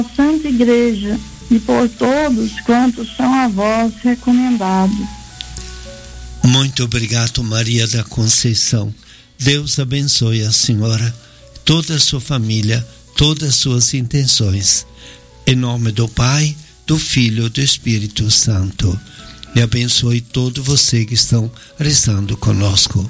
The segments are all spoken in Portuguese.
Santa Igreja e por todos quantos são a vós recomendados. Muito obrigado, Maria da Conceição. Deus abençoe a senhora, toda a sua família, todas as suas intenções. Em nome do Pai, do Filho e do Espírito Santo. E abençoe todos vocês que estão rezando conosco.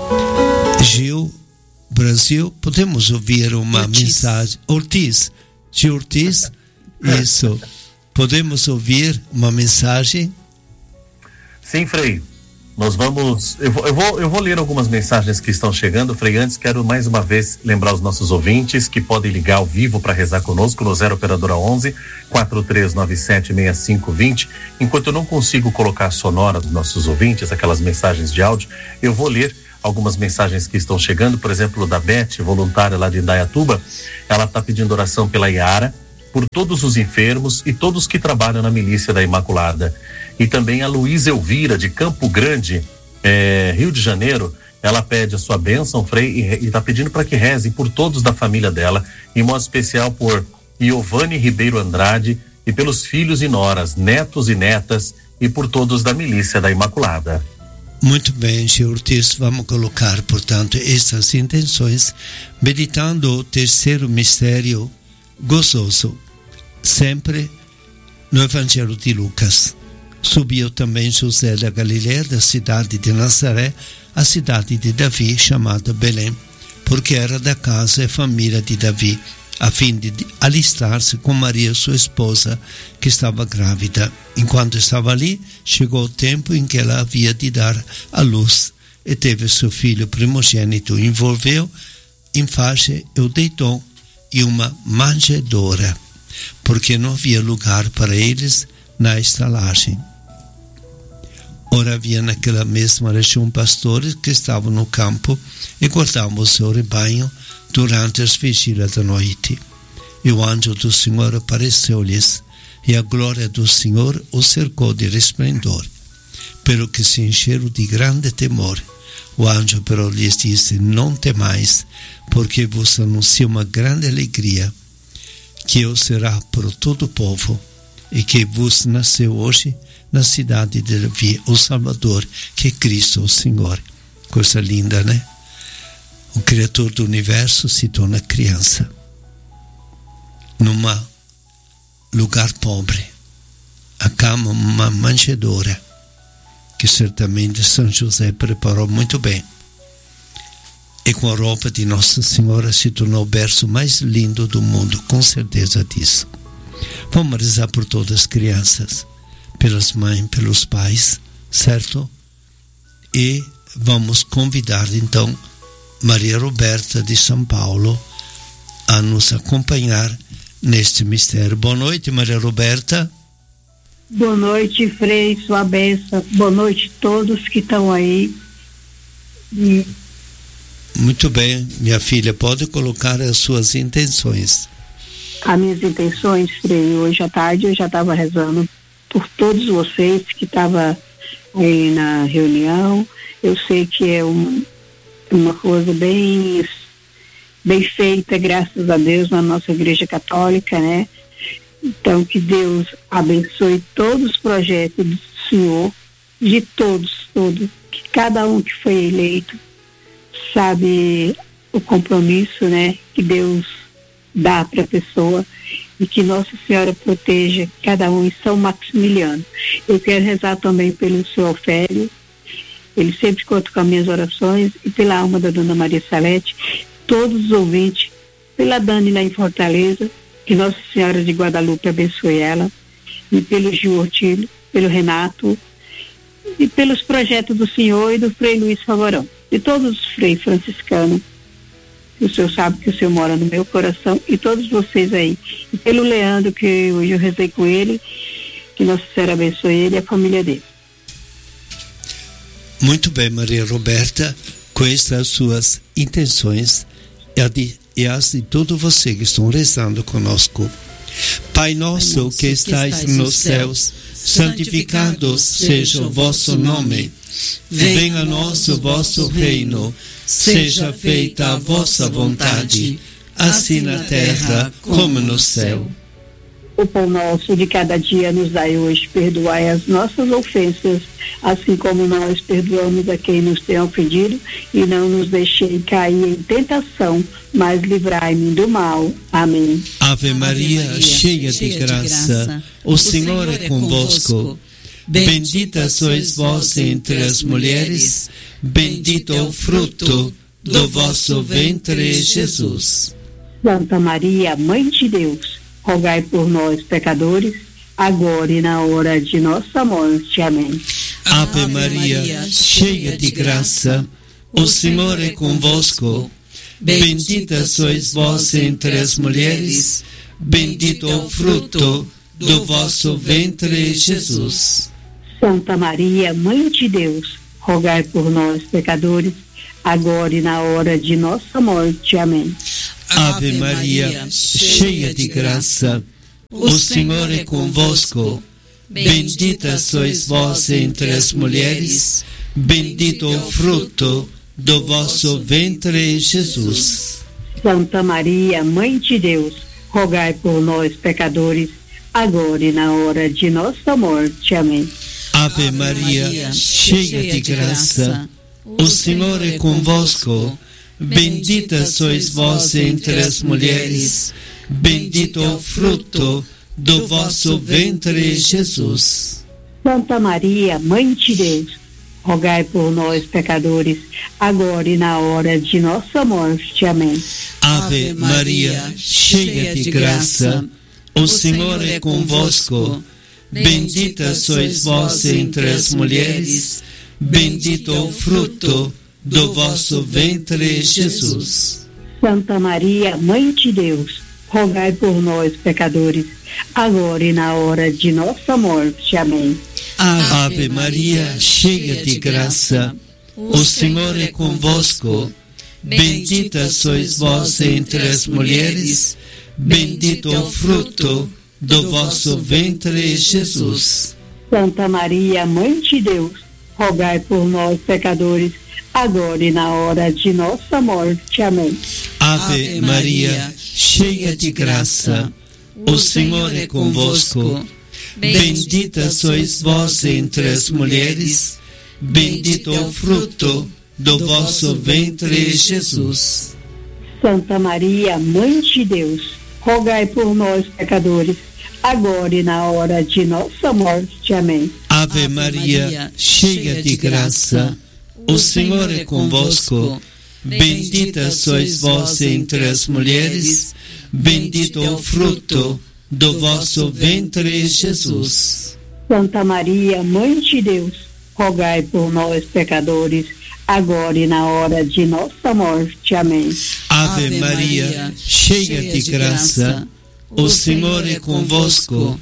Gil, Brasil, podemos ouvir uma mensagem? Gil Ortiz, isso. Podemos ouvir uma mensagem? Sim, Frei. Nós vamos... Eu vou ler algumas mensagens que estão chegando. Frei, antes quero mais uma vez lembrar os nossos ouvintes que podem ligar ao vivo para rezar conosco no 0 operadora 11 4397 6520. Enquanto eu não consigo colocar a sonora dos nossos ouvintes, aquelas mensagens de áudio, eu vou ler algumas mensagens que estão chegando. Por exemplo, da Beth, voluntária lá de Indaiatuba. Ela está pedindo oração pela Iara, por todos os enfermos e todos que trabalham na milícia da Imaculada. E também a Luísa Elvira, de Campo Grande, Rio de Janeiro. Ela pede a sua bênção, Frei, e está pedindo para que rezem por todos da família dela, em modo especial por Iovane Ribeiro Andrade e pelos filhos e noras, netos e netas, e por todos da milícia da Imaculada. Muito bem, Gil Ortiz, vamos colocar, portanto, essas intenções, meditando o terceiro mistério gozoso, sempre no Evangelho de Lucas. Subiu também José da Galileia, da cidade de Nazaré, a cidade de Davi, chamada Belém, porque era da casa e família de Davi, a fim de alistar-se com Maria, sua esposa, que estava grávida. Enquanto estava ali, chegou o tempo em que ela havia de dar à luz, e teve seu filho primogênito, envolveu em faixa e o deitou em uma manjedoura, porque não havia lugar para eles na estalagem. Ora, havia naquela mesma região pastores que estavam no campo e guardavam o seu rebanho durante as vigílias da noite. E o anjo do Senhor apareceu-lhes, e a glória do Senhor os cercou de resplendor, pelo que se encheram de grande temor. O anjo, però, lhes disse: não temais, porque vos anuncio uma grande alegria, que eu será por todo o povo, e que vos nasceu hoje na cidade de Davi o Salvador, que é Cristo o Senhor. Coisa linda, né? O Criador do Universo se torna criança num lugar pobre, a cama, uma manjedoura, que certamente São José preparou muito bem. E com a roupa de Nossa Senhora se tornou o berço mais lindo do mundo, com certeza disso. Vamos rezar por todas as crianças, pelas mães, pelos pais, certo? E vamos convidar então Maria Roberta de São Paulo a nos acompanhar neste mistério. Boa noite, Maria Roberta. Boa noite, Frei, sua bênção. Boa noite a todos que estão aí. Muito bem, minha filha, pode colocar as suas intenções. As minhas intenções, Frei, hoje à tarde eu já estava rezando por todos vocês que estavam aí na reunião. Eu sei que é uma coisa bem feita, graças a Deus, na nossa Igreja Católica, né? Então, que Deus abençoe todos os projetos do Senhor, de todos, que cada um que foi eleito sabe o compromisso, né, que Deus dá para a pessoa, e que Nossa Senhora proteja cada um em São Maximiliano. Eu quero rezar também pelo seu Ofélio, ele sempre conta com as minhas orações, e pela alma da Dona Maria Salete, todos os ouvintes, pela Dani lá em Fortaleza, que Nossa Senhora de Guadalupe abençoe ela, e pelo Gil Ortilho, pelo Renato, e pelos projetos do Senhor e do Frei Luiz Favorão, e todos os freios franciscanos. O Senhor sabe que o Senhor mora no meu coração, e todos vocês aí. E pelo Leandro, que hoje eu rezei com ele, que Nossa Senhora abençoe ele e a família dele. Muito bem, Maria Roberta, com estas suas intenções e as de todos vocês que estão rezando conosco. Pai nosso que estais nos céus, santificado seja o vosso nome. Venha a nós o vosso reino. Seja feita a vossa vontade, assim na terra como no céu. O pão nosso de cada dia nos dai hoje, perdoai as nossas ofensas, assim como nós perdoamos a quem nos tem ofendido, e não nos deixei cair em tentação, mas livrai-me do mal. Amém. Ave Maria, cheia de graça, o Senhor é convosco. Bendita sois vós entre as mulheres, bendito é o fruto do vosso ventre, Jesus. Santa Maria, Mãe de Deus, rogai por nós, pecadores, agora e na hora de nossa morte. Amém. Ave Maria, cheia de graça, o Senhor é convosco. Bendita sois vós entre as mulheres, bendito é o fruto do vosso ventre, Jesus. Santa Maria, Mãe de Deus, rogai por nós, pecadores, agora e na hora de nossa morte. Amém. Ave Maria, cheia de graça, o Senhor é convosco. Bendita sois vós entre as mulheres, bendito é o fruto do vosso ventre, Jesus. Santa Maria, Mãe de Deus, rogai por nós, pecadores, agora e na hora de nossa morte. Amém. Ave Maria, cheia de graça, o Senhor é convosco. Bendita sois vós entre as mulheres, bendito é o fruto do vosso ventre, Jesus. Santa Maria, Mãe de Deus, rogai por nós, pecadores, agora e na hora de nossa morte. Amém. Ave Maria, cheia de graça, o Senhor é convosco. Bendita sois vós entre as mulheres, bendito é o fruto do vosso ventre, Jesus. Santa Maria, Mãe de Deus, rogai por nós, pecadores, agora e na hora de nossa morte. Amém. Ave Maria, cheia de graça, o Senhor é convosco. Bendita sois vós entre as mulheres, bendito é o fruto do vosso ventre, Jesus. Santa Maria, Mãe de Deus, rogai por nós, pecadores, agora e na hora de nossa morte. Amém. Ave Maria, cheia de graça, o Senhor é convosco. Bendita sois vós entre as mulheres, bendito é o fruto do vosso ventre, Jesus. Santa Maria, Mãe de Deus, rogai por nós, pecadores, agora e na hora de nossa morte. Amém. Ave Maria, cheia de graça, o Senhor é convosco. Bendita sois vós entre as mulheres, bendito é o fruto do vosso ventre, Jesus. Santa Maria, Mãe de Deus, rogai por nós, pecadores, agora e na hora de nossa morte. Amém. Ave Maria, cheia de graça, o Senhor é convosco.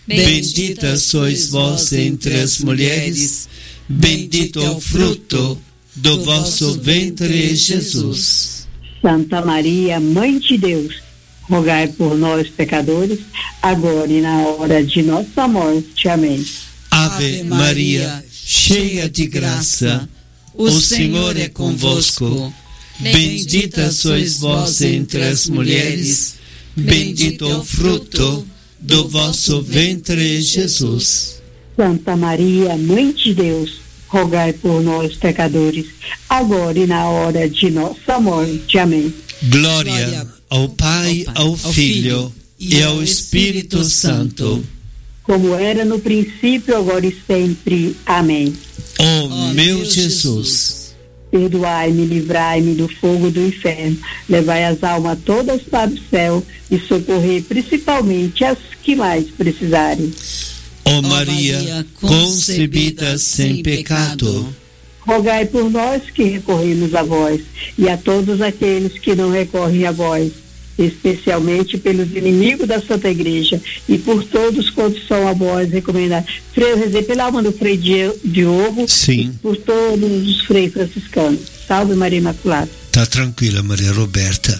Bendita sois vós entre as mulheres, bendito é o fruto do vosso ventre, Jesus. Santa Maria, Mãe de Deus, rogai por nós, pecadores, agora e na hora de nossa morte. Amém. Ave Maria, cheia de graça, o Senhor é convosco. Bendita sois vós entre as mulheres, bendito é o fruto do vosso ventre, Jesus. Santa Maria, Mãe de Deus, rogai por nós, pecadores, agora e na hora de nossa morte. Amém. Glória ao Pai, ao Filho e ao Espírito Santo, como era no princípio, agora e sempre. Amém. Ó meu Jesus, perdoai-me, livrai-me do fogo do inferno, levai as almas todas para o céu e socorrei principalmente as que mais precisarem. Ó Maria, concebida sem pecado, rogai por nós que recorremos a vós e a todos aqueles que não recorrem a vós, especialmente pelos inimigos da Santa Igreja e por todos quantos são a vós recomendados. Eu rezei pela alma do Frei Diogo. Sim. E por todos os freis franciscanos. Salve Maria Imaculada. Tá tranquila, Maria Roberta.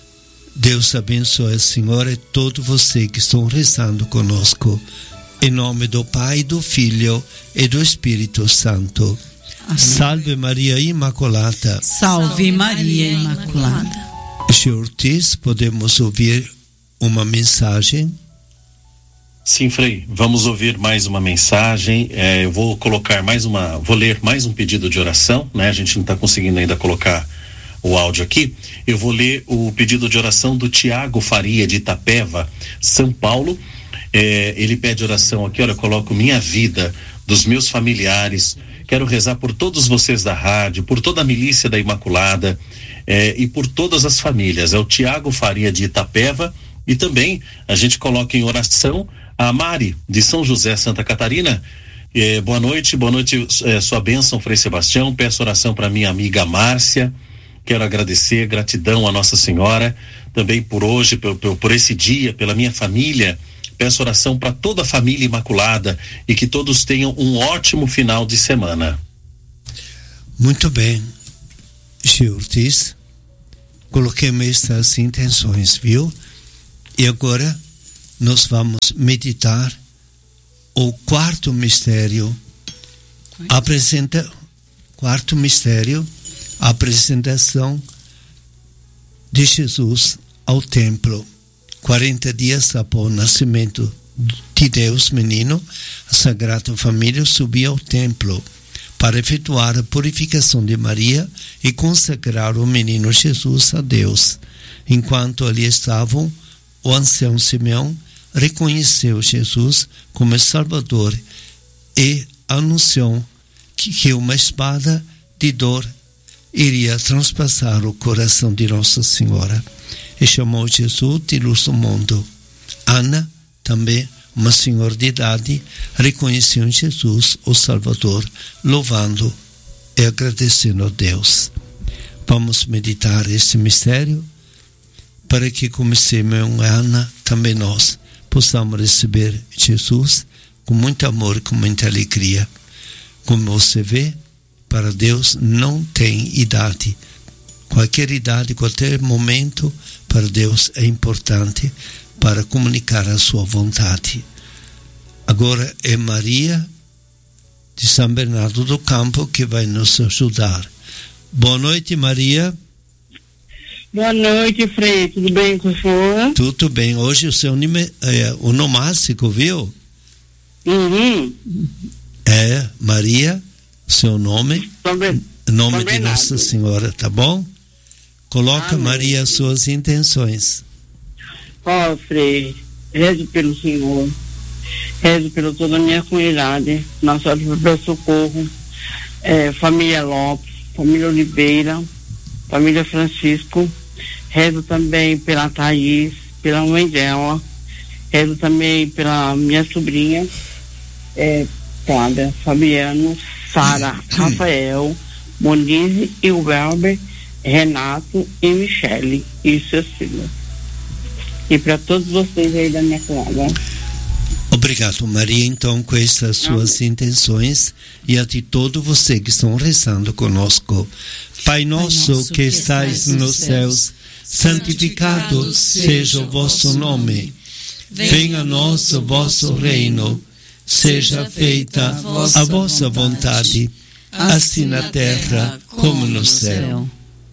Deus abençoe a senhora e todo você que estão rezando conosco. Em nome do Pai, do Filho e do Espírito Santo. Amém. Salve Maria Imaculada. Salve Maria Imaculada. Senhor Ortiz, podemos ouvir uma mensagem? Sim, Frei, vamos ouvir mais uma mensagem. Eu vou ler mais um pedido de oração, né? A gente não está conseguindo ainda colocar o áudio aqui. Eu vou ler o pedido de oração do Tiago Faria, de Itapeva, São Paulo. Ele pede oração aqui, olha, eu coloco minha vida, dos meus familiares, quero rezar por todos vocês da rádio, por toda a milícia da Imaculada, e por todas as famílias. É o Tiago Faria, de Itapeva. E também a gente coloca em oração a Mari, de São José, Santa Catarina. Boa noite, sua bênção, Frei Sebastião. Peço oração para minha amiga Márcia. Quero agradecer, gratidão a Nossa Senhora, também por hoje, por esse dia, pela minha família. Peço oração para toda a família Imaculada e que todos tenham um ótimo final de semana. Muito bem, Gil Ortiz. Coloquemos estas intenções, viu? E agora nós vamos meditar o quarto mistério, a apresentação de Jesus ao templo. 40 dias após o nascimento de Deus menino, a Sagrada Família subiu ao templo para efetuar a purificação de Maria e consagrar o menino Jesus a Deus. Enquanto ali estavam, o ancião Simeão reconheceu Jesus como Salvador e anunciou que uma espada de dor iria transpassar o coração de Nossa Senhora e chamou Jesus de luz do mundo. Ana, também uma senhora de idade, reconheceu em Jesus o Salvador, louvando e agradecendo a Deus. Vamos meditar este mistério para que, como Simeão e Ana, também nós possamos receber Jesus com muito amor e com muita alegria. Como você vê, para Deus não tem idade. Qualquer idade, qualquer momento, para Deus é importante para comunicar a sua vontade. Agora é Maria de São Bernardo do Campo que vai nos ajudar. Boa noite, Maria. Boa noite, Frei. Tudo bem com o senhor? Tudo bem. Hoje o seu nome é onomástico, viu? Uhum. É Maria, seu nome, nome de Nossa Senhora, tá bom? Coloca, amém. Maria, as suas intenções. Frei, rezo pelo Senhor, rezo pela toda a minha comunidade, Nossa Senhora do Socorro, família Lopes, família Oliveira, família Francisco, rezo também pela Thaís, pela mãe dela, rezo também pela minha sobrinha, Cláudia, Fabiano, Sara, Rafael, Monize e o Welber, Renato e Michele e Cecília. E para todos vocês aí da minha casa. Obrigado, Maria. Então, com estas suas intenções e a de todo você que estão rezando conosco. Pai nosso que estais nos céus, santificado seja o vosso nome. Venha a nós o vosso reino. Seja feita a vossa vontade, assim na terra como no céu.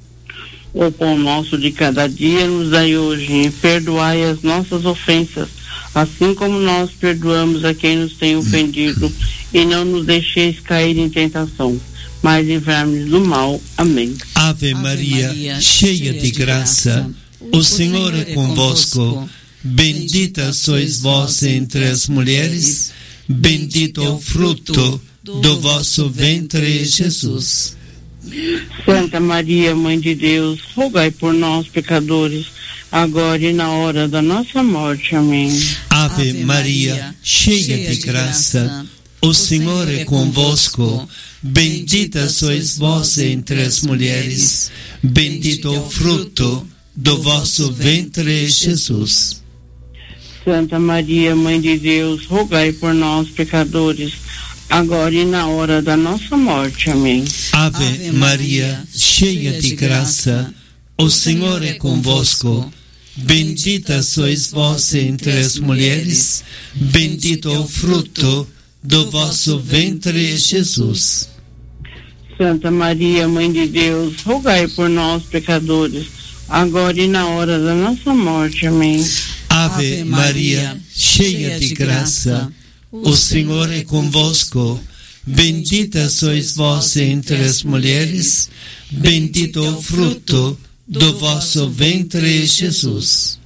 O pão nosso de cada dia nos dai hoje, e perdoai as nossas ofensas, assim como nós perdoamos a quem nos tem ofendido, e não nos deixeis cair em tentação, mas livrai-nos do mal. Amém. Ave Maria, cheia de graça, o Senhor é convosco. Bendita sois vós entre as mulheres, bendito o fruto do vosso ventre, Jesus. Santa Maria, Mãe de Deus, rogai por nós, pecadores, agora e na hora da nossa morte. Amém. Ave Maria, cheia de graça, o Senhor é convosco. Bendita sois vós entre as mulheres, bendito o fruto do vosso ventre, Jesus. Santa Maria, Mãe de Deus, rogai por nós, pecadores, agora e na hora da nossa morte. Amém. Ave Maria, cheia de graça, o Senhor é convosco. Bendita sois vós entre as mulheres, bendito o fruto do vosso ventre, Jesus. Santa Maria, Mãe de Deus, rogai por nós, pecadores, agora e na hora da nossa morte. Amém. Ave Maria, cheia de graça, o Senhor é convosco. Bendita sois vós entre as mulheres, bendito o fruto do vosso ventre, Jesus.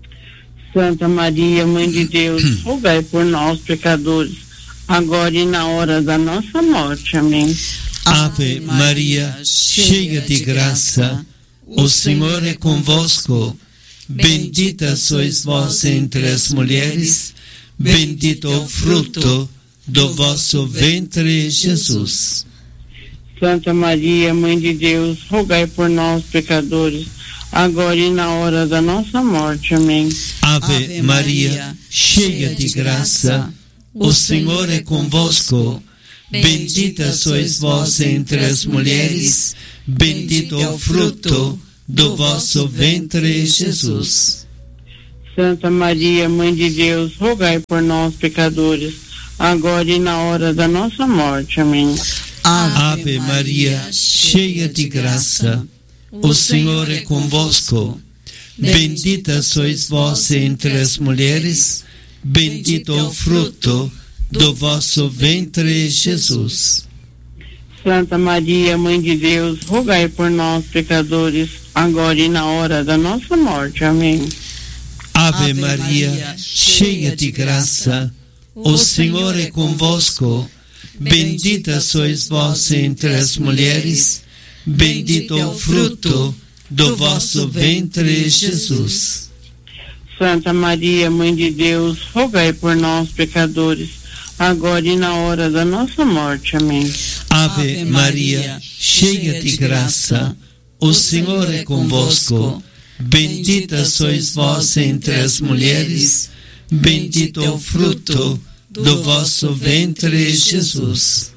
Santa Maria, Mãe de Deus, rogai por nós, pecadores, agora e na hora da nossa morte. Amém. Ave Maria, cheia de graça, o Senhor é convosco. Bendita sois vós entre as mulheres, bendito o fruto do vosso ventre, Jesus. Santa Maria, Mãe de Deus, rogai por nós, pecadores, agora e na hora da nossa morte. Amém. Ave Maria, cheia de graça, o Senhor é convosco. Bendita sois vós entre as mulheres, bendito o fruto do vosso ventre, Jesus. Santa Maria, Mãe de Deus, rogai por nós, pecadores, agora e na hora da nossa morte. Amém. Ave Maria, cheia de graça, o Senhor é convosco. Bendita sois vós entre as mulheres, bendito o fruto do vosso ventre, Jesus. Santa Maria, Mãe de Deus, rogai por nós, pecadores, agora e na hora da nossa morte. Amém. Ave Maria, cheia de graça, o Senhor é convosco. Bendita sois vós entre as mulheres, bendito o fruto do vosso ventre, Jesus. Santa Maria, Mãe de Deus, rogai por nós, pecadores, agora e na hora da nossa morte. Amém. Ave Maria, cheia de graça, o Senhor é convosco. Bendita sois vós entre as mulheres, bendito o fruto do vosso ventre, Jesus.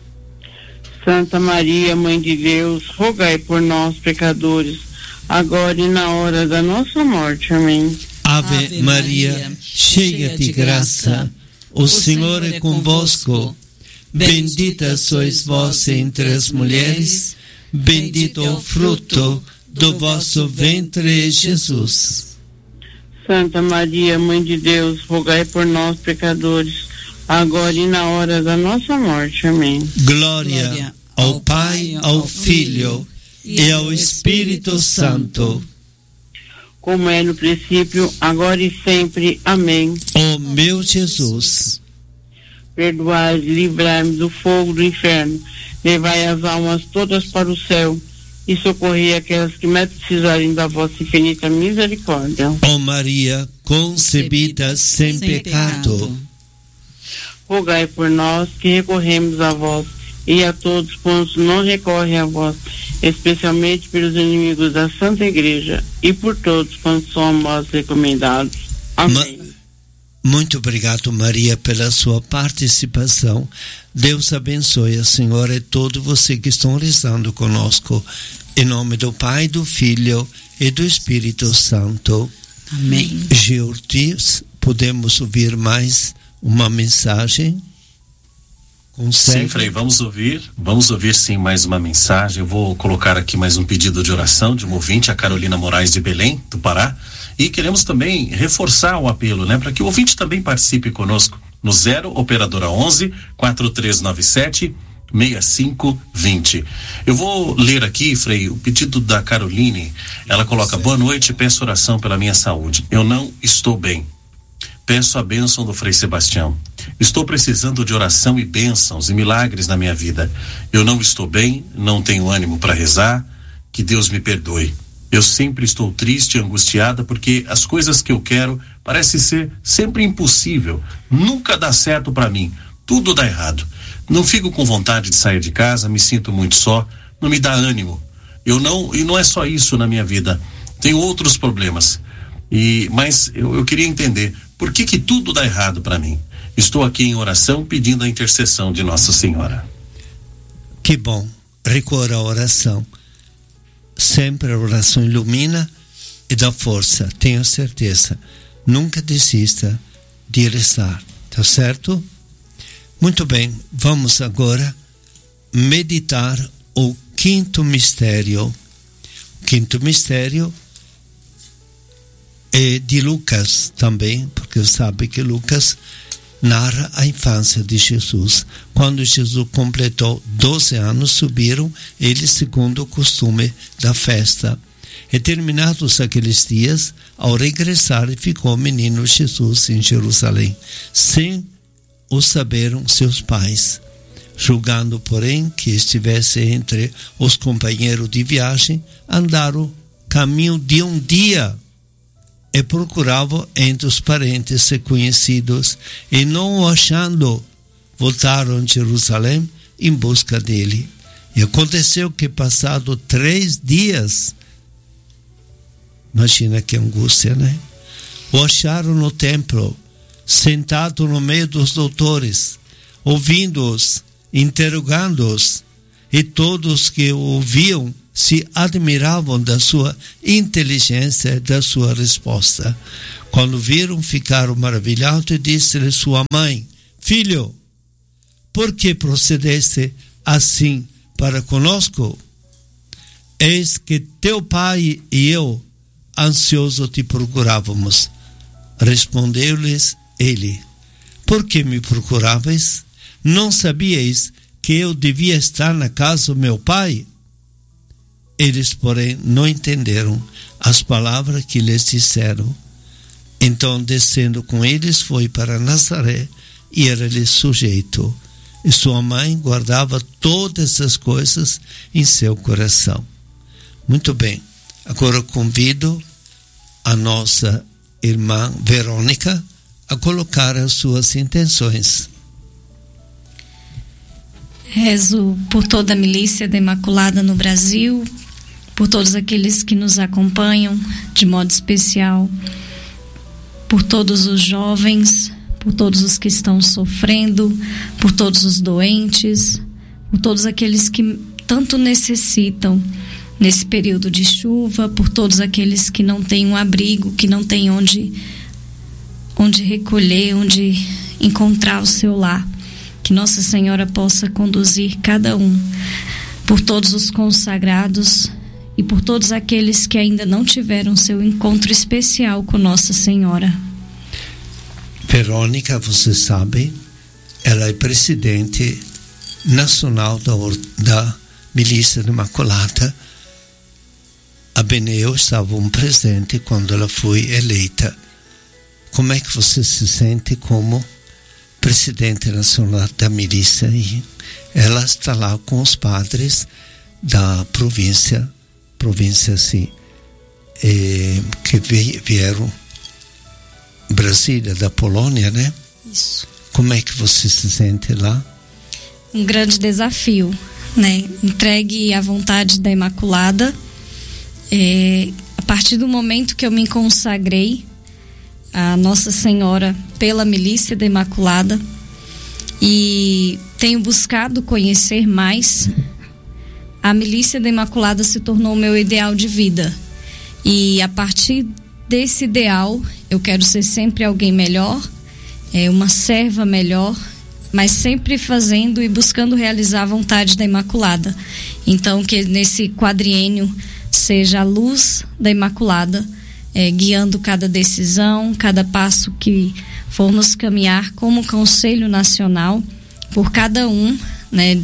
Santa Maria, Mãe de Deus, rogai por nós, pecadores, agora e na hora da nossa morte. Amém. Ave Maria, cheia de graça, o Senhor é convosco. Bendita sois vós entre as mulheres, bendito o fruto do vosso ventre, Jesus. Santa Maria, Mãe de Deus, rogai por nós, pecadores, agora e na hora da nossa morte. Amém. Glória ao Pai, ao Filho e ao Espírito Santo, como é no princípio, agora e sempre. Amém. ó meu Jesus. Perdoai, livrai-me do fogo do inferno, levai as almas todas para o céu e socorrei aquelas que mais precisarem da vossa infinita misericórdia. Ó Maria, concebida sem pecado, rogai por nós que recorremos a vós e a todos quantos não recorrem a vós, especialmente pelos inimigos da Santa Igreja e por todos quantos são a nós recomendados. Amém. Muito obrigado, Maria, pela sua participação. Deus abençoe a senhora e todos vocês que estão rezando conosco. Em nome do Pai, do Filho e do Espírito Santo. Amém. Geortis, podemos ouvir mais uma mensagem? Consegue? Sim, Frei, vamos ouvir sim mais uma mensagem. Eu vou colocar aqui mais um pedido de oração de uma ouvinte, a Carolina Moraes de Belém, do Pará, e queremos também reforçar o apelo, né, para que o ouvinte também participe conosco no 0 operadora 11 4397 6520. Eu vou ler aqui, Frei, o pedido da Caroline. Ela coloca: boa noite, peço oração pela minha saúde. Eu não estou bem. Peço a bênção do Frei Sebastião. Estou precisando de oração e bênçãos e milagres na minha vida. Eu não estou bem, não tenho ânimo para rezar. Que Deus me perdoe. Eu sempre estou triste e angustiada porque as coisas que eu quero parecem ser sempre impossível. Nunca dá certo para mim. Tudo dá errado. Não fico com vontade de sair de casa, me sinto muito só, não me dá ânimo. E não é só isso na minha vida. Tenho outros problemas. Mas eu queria entender por que tudo dá errado para mim. Estou aqui em oração pedindo a intercessão de Nossa Senhora. Que bom. Recorra a oração. Sempre a oração ilumina e dá força. Tenho certeza. Nunca desista de rezar. Tá certo? Muito bem. Vamos agora meditar o quinto mistério. O quinto mistério e de Lucas também, porque sabe que Lucas narra a infância de Jesus. Quando Jesus completou 12 anos, subiram eles segundo o costume da festa. E terminados aqueles dias, ao regressar, ficou o menino Jesus em Jerusalém, sem o saberam seus pais. Julgando, porém, que estivesse entre os companheiros de viagem, andaram caminho de um dia e procuravam entre os parentes e conhecidos, e não o achando, voltaram a Jerusalém em busca dele. E aconteceu que, passado 3 dias, imagina que angústia, né? O acharam no templo, sentado no meio dos doutores, ouvindo-os, interrogando-os, e todos que o ouviam se admiravam da sua inteligência e da sua resposta. Quando viram, ficaram maravilhados e disse-lhe sua mãe: Filho, por que procedeste assim para conosco? Eis que teu pai e eu ansioso te procurávamos. Respondeu-lhes ele: Por que me procuráveis? Não sabíeis que eu devia estar na casa do meu pai? Eles, porém, não entenderam as palavras que lhes disseram. Então, descendo com eles, foi para Nazaré e era-lhe sujeito. E sua mãe guardava todas essas coisas em seu coração. Muito bem. Agora convido a nossa irmã Verônica a colocar as suas intenções. Rezo por toda a milícia da Imaculada no Brasil, por todos aqueles que nos acompanham de modo especial, por todos os jovens, por todos os que estão sofrendo, por todos os doentes, por todos aqueles que tanto necessitam nesse período de chuva, por todos aqueles que não têm um abrigo, que não têm onde recolher, onde encontrar o seu lar. Que Nossa Senhora possa conduzir cada um, por todos os consagrados e por todos aqueles que ainda não tiveram seu encontro especial com Nossa Senhora. Verônica, você sabe, ela é presidente nacional da Milícia da Imaculada. A Beneu estava presente quando ela foi eleita. Como é que você se sente como presidente nacional da milícia? E ela está lá com os padres da província sim, que vieram Brasília, da Polônia, né? Isso. Como é que você se sente lá? Um grande desafio, né? Entregue à vontade da Imaculada. A partir do momento que eu me consagrei a Nossa Senhora pela milícia da Imaculada e tenho buscado conhecer mais, a milícia da Imaculada se tornou o meu ideal de vida. E a partir desse ideal, eu quero ser sempre alguém melhor, uma serva melhor, mas sempre fazendo e buscando realizar a vontade da Imaculada. Então, que nesse quadriênio seja a luz da Imaculada, guiando cada decisão, cada passo que formos caminhar como Conselho Nacional, por cada um, né?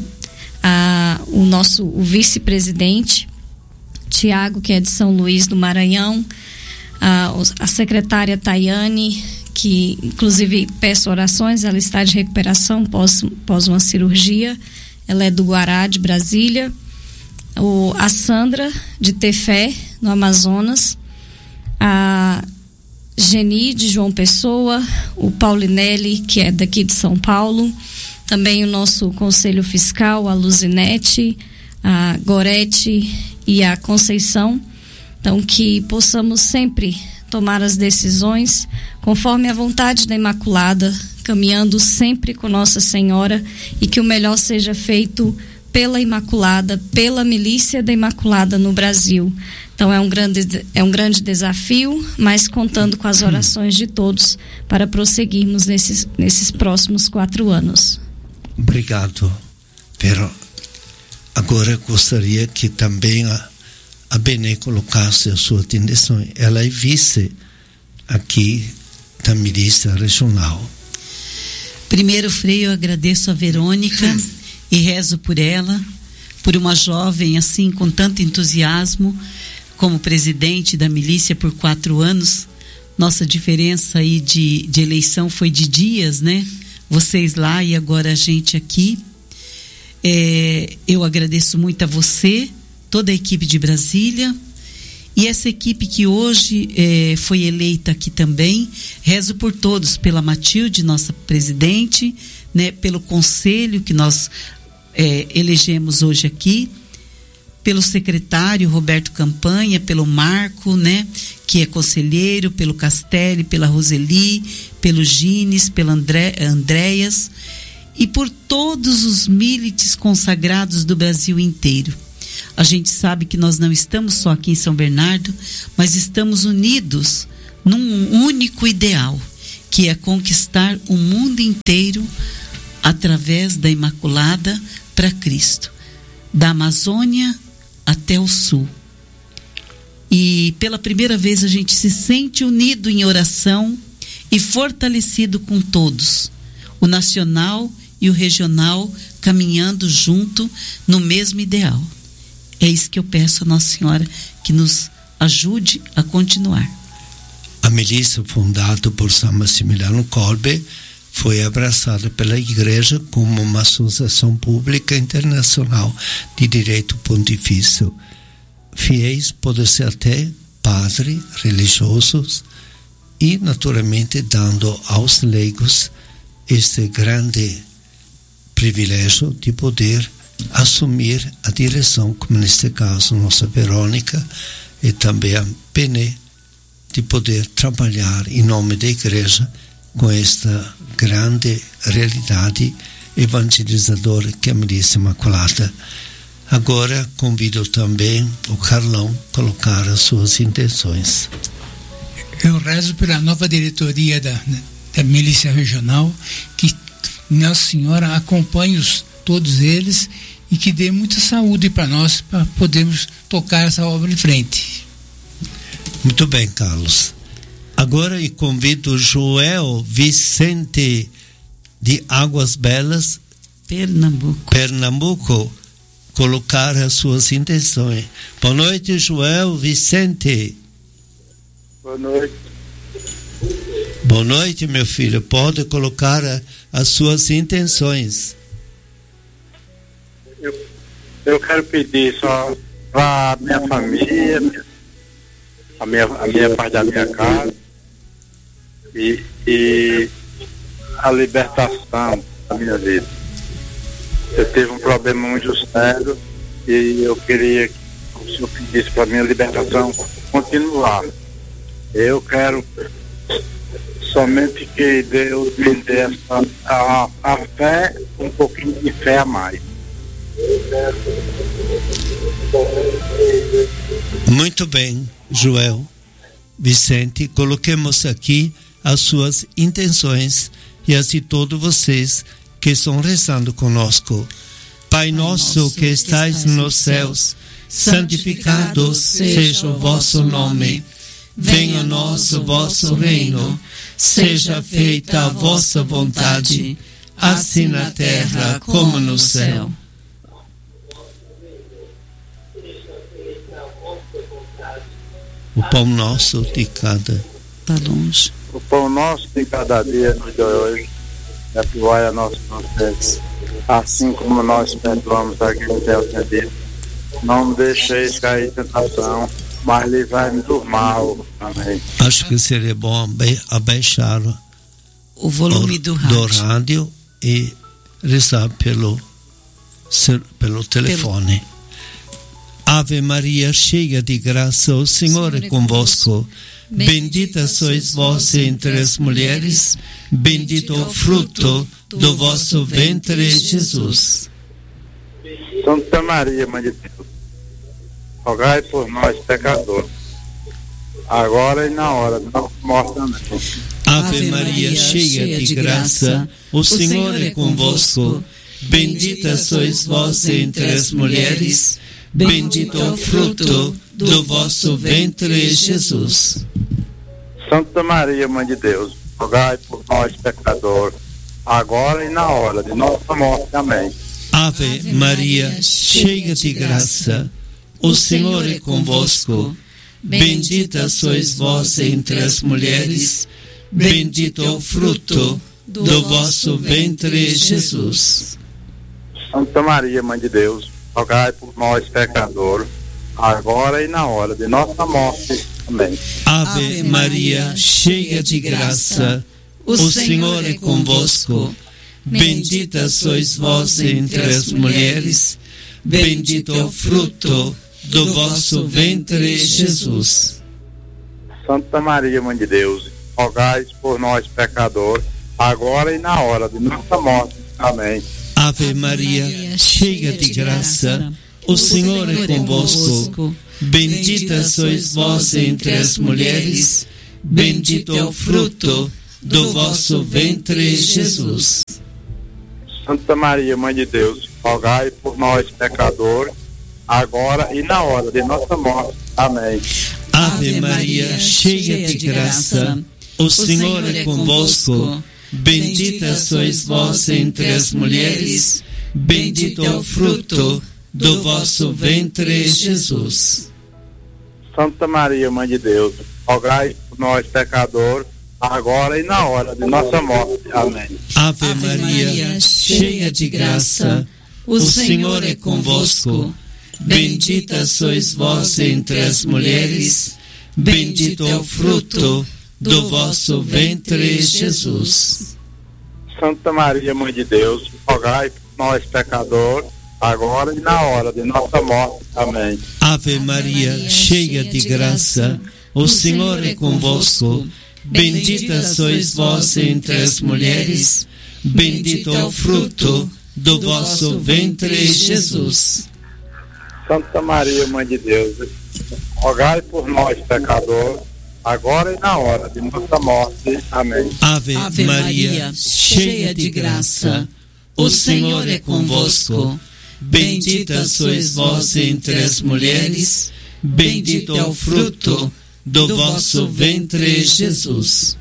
O vice-presidente Tiago, que é de São Luís do Maranhão, a secretária Tayane, que inclusive peço orações, ela está de recuperação pós uma cirurgia, ela é do Guará, de Brasília, a Sandra, de Tefé, no Amazonas, a Geni, de João Pessoa, o Paulinelli, que é daqui de São Paulo, também o nosso Conselho Fiscal, a Luzinete, a Gorete e a Conceição. Então, que possamos sempre tomar as decisões conforme a vontade da Imaculada, caminhando sempre com Nossa Senhora, e que o melhor seja feito pela Imaculada, pela milícia da Imaculada no Brasil. Então é um grande desafio, mas contando com as orações de todos para prosseguirmos nesses próximos 4 anos. Obrigado, Vero. Agora gostaria que também a Benê colocasse a sua intenção. Ela é vice aqui da milícia regional. Primeiro, Frei, eu agradeço a Verônica e rezo por ela, por uma jovem assim com tanto entusiasmo, como presidente da milícia por 4 anos. Nossa diferença aí de eleição foi de dias, né? Vocês lá e agora a gente aqui. Eu agradeço muito a você, toda a equipe de Brasília e essa equipe que hoje foi eleita aqui também. Rezo por todos, pela Matilde, nossa presidente, né? Pelo conselho que nós elegemos hoje aqui, pelo secretário Roberto Campanha, pelo Marco, né, que é conselheiro, pelo Castelli, pela Roseli, pelo Gines, pela Andréas e por todos os milites consagrados do Brasil inteiro. A gente sabe que nós não estamos só aqui em São Bernardo, mas estamos unidos num único ideal, que é conquistar o mundo inteiro através da Imaculada para Cristo, da Amazônia até o sul. E pela primeira vez a gente se sente unido em oração e fortalecido com todos, o nacional e o regional caminhando junto no mesmo ideal. É isso que eu peço a Nossa Senhora, que nos ajude a continuar. A milícia fundada por São Massimiliano Kolbe foi abraçada pela Igreja como uma associação pública internacional de direito pontifício. Fiéis podem ser até padres religiosos e, naturalmente, dando aos leigos este grande privilégio de poder assumir a direção, como neste caso nossa Verônica, e também a Penê, de poder trabalhar em nome da Igreja com esta grande realidade evangelizadora que é a Milícia Imaculada. Agora convido também o Carlão a colocar as suas intenções. Eu rezo pela nova diretoria da Milícia Regional, que Nossa Senhora acompanhe todos eles e que dê muita saúde para nós, para podermos tocar essa obra em frente. Muito bem, Carlos. Agora eu convido Joel Vicente de Águas Belas, Pernambuco, colocar as suas intenções. Boa noite, Joel Vicente. Boa noite. Boa noite, meu filho. Pode colocar as suas intenções. Eu quero pedir só para a minha família, a minha parte da minha casa e a libertação da minha vida. Eu tive um problema muito sério e eu queria que o senhor pedisse para a minha libertação continuar. Eu quero somente que Deus me dê a fé, um pouquinho de fé a mais. Muito bem, Joel Vicente, coloquemos aqui as suas intenções e as de todos vocês que estão rezando conosco. Pai nosso que estais nos céus, santificado seja o vosso nome. Venha a nós o vosso reino. Seja feita a vossa vontade, assim na terra como no céu. O pão nosso de cada... Está longe. O pão nosso de cada dia nos dê hoje. Perdoai a nossas ofensas, assim como nós perdoamos a quem tem ofendido. Não me deixeis cair em tentação, mas livrai-me do mal. Amém. Acho que seria bom abaixar o volume do rádio e rezar pelo telefone. Ave Maria, cheia de graça, o Senhor é convosco. Bendita sois vós entre as mulheres, bendito o fruto do vosso ventre, Jesus. Santa Maria, Mãe de Deus, rogai por nós, pecadores, agora e na hora da nossa morte. Amém. Ave Maria, cheia de graça, o Senhor é convosco. Bendita sois vós entre as mulheres, bendito o fruto do vosso ventre, Jesus. Santa Maria, Mãe de Deus, rogai por nós, pecadores, agora e na hora de nossa morte. Amém. Ave Maria, cheia de graça, o Senhor é convosco. Bendita sois vós entre as mulheres, bendito é o fruto do vosso ventre, Jesus. Santa Maria, Mãe de Deus, rogai por nós, pecadores, agora e na hora de nossa morte. Amém. Ave Maria, cheia de graça, o Senhor é convosco. Bendita sois vós entre as mulheres, bendito é o fruto do vosso ventre, Jesus. Santa Maria, Mãe de Deus, rogai por nós, pecadores, agora e na hora de nossa morte. Amém. Ave Maria, cheia de graça, o Senhor é convosco. Bendita sois vós entre as mulheres, bendito é o fruto do vosso ventre, Jesus. Santa Maria, Mãe de Deus, rogai por nós, pecadores, agora e na hora de nossa morte. Amém. Ave Maria, cheia de graça, o Senhor é convosco. Bendita sois vós entre as mulheres, bendito é o fruto do vosso ventre, Jesus. Santa Maria, Mãe de Deus, rogai por nós, pecadores, agora e na hora de nossa morte. Amém. Ave Maria, cheia de graça, o Senhor é convosco. Bendita sois vós entre as mulheres, bendito é o fruto do vosso ventre, Jesus. Santa Maria, Mãe de Deus, rogai por nós, pecadores, agora e na hora de nossa morte. Amém. Ave Maria, cheia de graça, o Senhor é convosco. Bendita sois vós entre as mulheres, bendito é o fruto do vosso ventre, Jesus. Santa Maria, Mãe de Deus, rogai por nós, pecadores, agora e na hora de nossa morte. Amém. Ave Maria, cheia de graça, o Senhor é convosco. Bendita sois vós entre as mulheres, bendito é o fruto do vosso ventre, Jesus.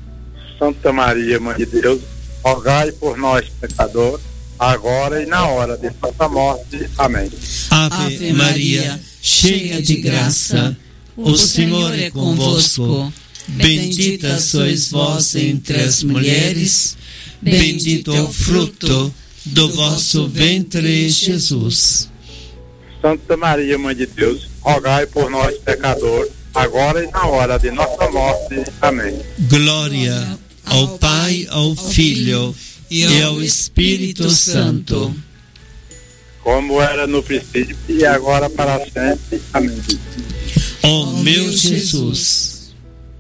Santa Maria, Mãe de Deus, rogai por nós, pecadores, agora e na hora de nossa morte. Amém. Ave Maria, cheia de graça, o Senhor é convosco. Bendita sois vós entre as mulheres, bendito é o fruto do vosso ventre, Jesus. Santa Maria, Mãe de Deus, rogai por nós, pecadores, agora e na hora de nossa morte. Amém. Glória ao Pai, ao Filho e ao Espírito Santo, como era no princípio e agora para sempre. Amém. Ó meu Jesus,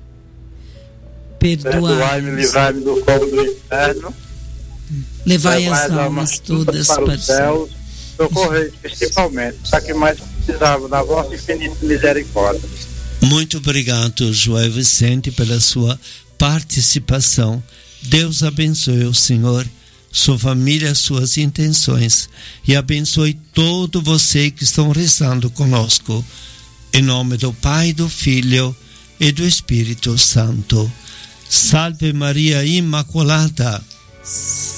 perdoai-me, livrai-me do fogo do inferno, levai as almas todas para o céu, socorrei principalmente para que mais precisava da vossa infinita misericórdia. Muito obrigado, João Vicente, pela sua participação. Deus abençoe o Senhor, sua família, suas intenções, e abençoe todo você que estão rezando conosco. Em nome do Pai, do Filho e do Espírito Santo. Salve Maria Immaculata.